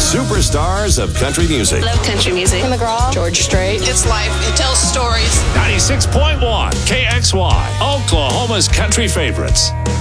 Superstars of country music. Love country music. Tim McGraw, George Strait. It's life. It tells stories. 96.1 KXY, Oklahoma's country favorites.